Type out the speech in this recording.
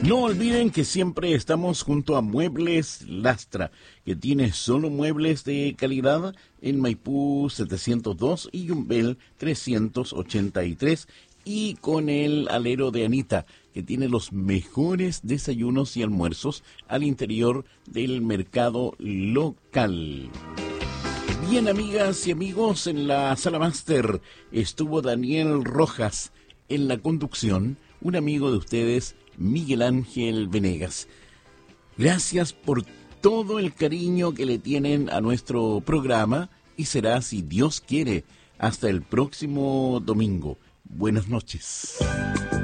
No olviden que siempre estamos junto a Muebles Lastra, que tiene solo muebles de calidad en Maipú 702 y Yumbel 383, y con el alero de Anita, que tiene los mejores desayunos y almuerzos al interior del mercado local. Bien, amigas y amigos, en la sala máster estuvo Daniel Rojas, en la conducción un amigo de ustedes, Miguel Ángel Venegas. Gracias por todo el cariño que le tienen a nuestro programa, y será, si Dios quiere, hasta el próximo domingo. Buenas noches.